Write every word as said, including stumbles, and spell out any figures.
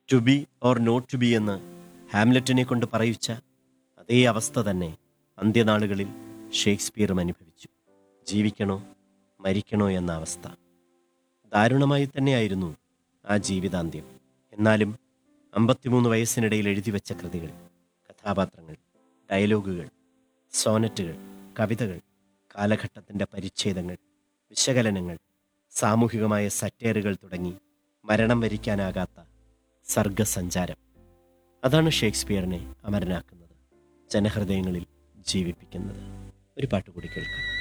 To B or not to B എന്ന് ഹാംലെറ്റിനെ കൊണ്ട് പറയിച്ച അതേ അവസ്ഥ തന്നെ അന്ത്യനാളുകളിൽ ഷേക്സ്പിയറും അനുഭവിച്ചു. ജീവിക്കണോ മരിക്കണോ എന്ന അവസ്ഥ. ദാരുണമായി തന്നെയായിരുന്നു ആ ജീവിതാന്ത്യം. എന്നാലും അമ്പത്തിമൂന്ന് വയസ്സിനിടയിൽ എഴുതിവെച്ച കൃതികൾ, കഥാപാത്രങ്ങൾ, ഡയലോഗുകൾ, സോനറ്റുകൾ, കവിതകൾ, കാലഘട്ടത്തിൻ്റെ പരിച്ഛേദങ്ങൾ, വിശകലനങ്ങൾ, സാമൂഹികമായ സറ്റയറുകൾ തുടങ്ങി മരണം വരിക്കാനാകാത്ത സർഗസഞ്ചാരം. അതാണ് ഷേക്സ്പിയറിനെ അമരനാക്കുന്നത്, ജനഹൃദയങ്ങളിൽ ജീവിപ്പിക്കുന്നത്. ഒരു പാട്ട് കൂടി കേൾക്കാം.